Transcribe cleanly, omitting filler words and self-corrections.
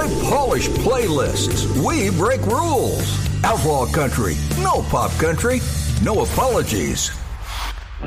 Enjoy polished playlists. We break rules. Outlaw country. No pop country. No apologies.